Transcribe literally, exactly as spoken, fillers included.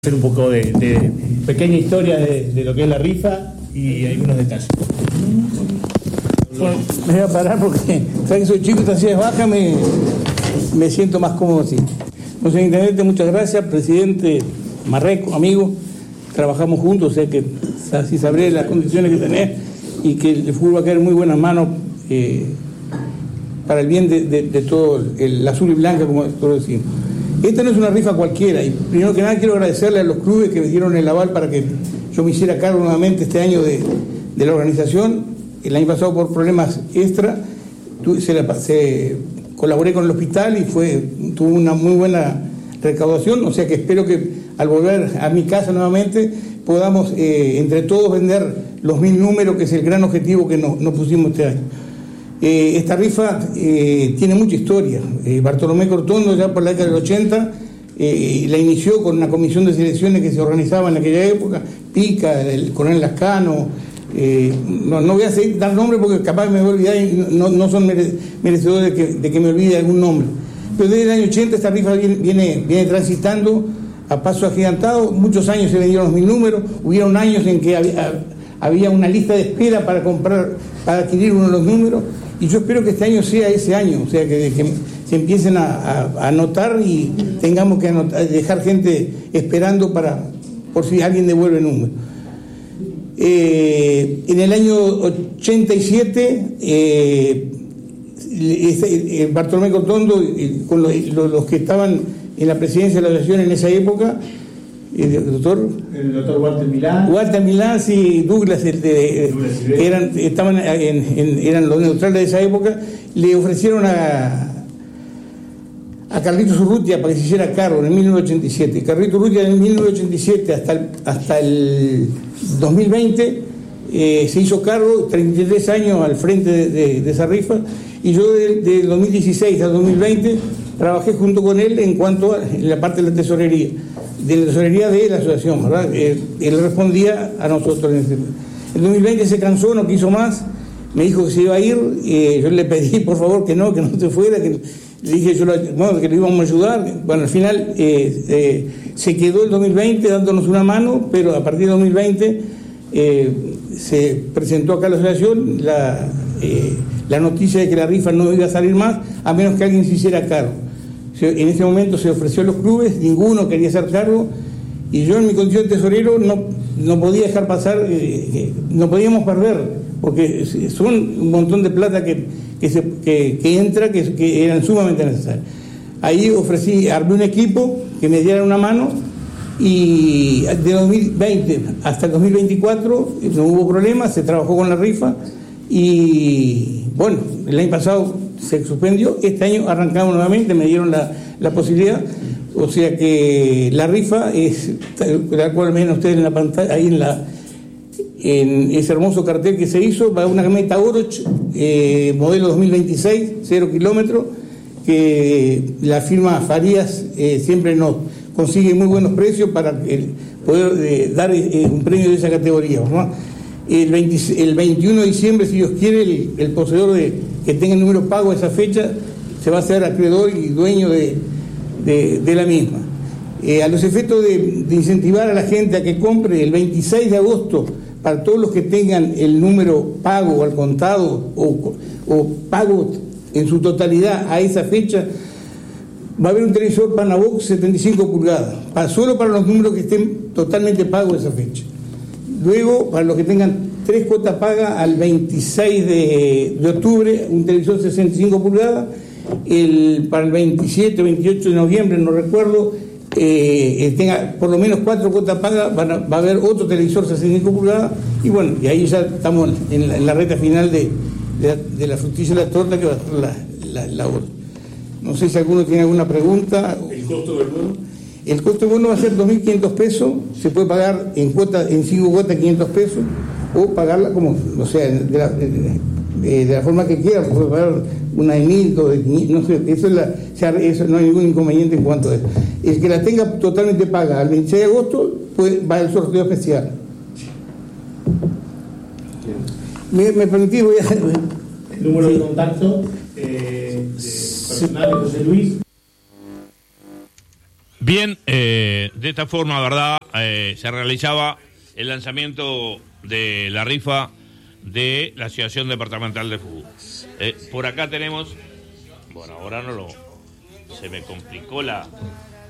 Hacer un poco de, de pequeña historia de, de lo que es la rifa y algunos detalles. Bueno, me voy a parar porque sabes que soy chico, esta silla es baja, me, me siento más cómodo así. Señor Intendente, muchas gracias. Presidente Marreco, amigo, trabajamos juntos, o sea que así sabré las condiciones que tenés y que el fútbol va a caer en muy buenas manos eh, para el bien de, de, de todo el, el azul y blanca, como todos decimos. Esta no es una rifa cualquiera, y primero que nada quiero agradecerle a los clubes que me dieron el aval para que yo me hiciera cargo nuevamente este año de, de la organización. El año pasado, por problemas extra, se, la, se colaboré con el hospital y fue tuvo una muy buena recaudación, o sea que espero que al volver a mi casa nuevamente podamos eh, entre todos vender los mil números, que es el gran objetivo que nos, nos pusimos este año. Eh, esta rifa eh, tiene mucha historia. Eh, Bartolomé Cortondo, ya por la década del ochenta, eh, la inició con una comisión de selecciones que se organizaba en aquella época, Pica, el coronel Lascano, eh, no, no voy a seguir, dar nombres porque capaz me voy a olvidar y no, no son mere, merecedores de que, de que me olvide algún nombre. Pero desde el año ochenta esta rifa viene, viene, viene transitando a paso agigantado. Muchos años se vendieron los mil números, hubieron años en que había, había una lista de espera para comprar, para adquirir uno de los números. Y yo espero que este año sea ese año, o sea, que, que se empiecen a, a, a anotar y tengamos que anotar, dejar gente esperando para por si alguien devuelve número. Eh, en el año ochenta y siete, eh, eh, Bartolomé Cortondo, eh, con los, los que estaban en la presidencia de la asociación en esa época, el doctor el doctor Walter Milán Walter Milán y Douglas, el de, Douglas eran estaban en, en, eran los neutrales de esa época, le ofrecieron a a Carlitos Urrutia para que se hiciera cargo en mil novecientos ochenta y siete. Carlitos Urrutia en mil novecientos ochenta y siete hasta el, hasta el dos mil veinte eh, se hizo cargo, treinta y tres años al frente de, de, de esa rifa, y yo del de dos mil dieciséis al dos mil veinte trabajé junto con él en cuanto a la parte de la tesorería de la tesorería de la asociación, ¿verdad? Eh, él respondía a nosotros. En el dos mil veinte se cansó, no quiso más, me dijo que se iba a ir, eh, yo le pedí por favor que no, que no se fuera, que le dije yo lo, bueno, que le íbamos a ayudar. Bueno, al final eh, eh, se quedó el dos mil veinte dándonos una mano, pero a partir del dos mil veinte eh, se presentó acá a la asociación la, eh, la noticia de que la rifa no iba a salir más, a menos que alguien se hiciera cargo. En ese momento se ofreció a los clubes, ninguno quería hacer cargo, y yo en mi condición de tesorero no, no podía dejar pasar, eh, no podíamos perder, porque son un montón de plata que, que, se, que, que entra, que, que eran sumamente necesarias. Ahí ofrecí, armé un equipo que me diera una mano, y de dos mil veinte hasta el dos mil veinticuatro no hubo problemas, se trabajó con la rifa, y bueno, el año pasado se suspendió, este año arrancamos nuevamente, me dieron la, la posibilidad, o sea que la rifa es, la cual ven ustedes en la pantalla, ahí en la en ese hermoso cartel que se hizo, va una camioneta Oroch, eh, modelo dos mil veintiséis, cero kilómetros, que la firma Farías eh, siempre nos consigue muy buenos precios para eh, poder eh, dar eh, un premio de esa categoría, ¿no? El, veinte, el veintiuno de diciembre, si Dios quiere, el, el poseedor de, que tenga el número pago a esa fecha se va a hacer acreedor y dueño de, de, de la misma. Eh, a los efectos de, de incentivar a la gente a que compre el veintiséis de agosto, para todos los que tengan el número pago al contado o, o pago en su totalidad a esa fecha, va a haber un televisor Panavox setenta y cinco pulgadas, para, solo para los números que estén totalmente pagos a esa fecha. Luego, para los que tengan tres cuotas pagas, al veintiséis de, de octubre, un televisor sesenta y cinco pulgadas, el, para el veintisiete o veintiocho de noviembre, no recuerdo, eh, tenga por lo menos cuatro cuotas pagas, van a, va a haber otro televisor sesenta y cinco pulgadas, y bueno, y ahí ya estamos en la, en la recta final de, de, la, de la frutilla de la torta que va a ser la, la, la hora. No sé si alguno tiene alguna pregunta. ¿El costo del bono? El costo del bono va a ser dos mil quinientos pesos, se puede pagar en cuota, en cinco cuotas quinientos pesos, o pagarla como, o sea, de la, de, de la forma que quiera, puede pagar una de mil, dos de quinientos, no sé, eso, es la, o sea, eso no hay ningún inconveniente en cuanto a eso. El que la tenga totalmente paga al veintiséis de agosto, pues va al sorteo especial. Me, me permití, voy a... El número sí. de contacto eh, de personal de José Luis. Bien, eh, de esta forma, ¿verdad? Eh, se realizaba el lanzamiento de la rifa de la Asociación Departamental de Fútbol. Eh, por acá tenemos, bueno, ahora no lo, se me complicó la,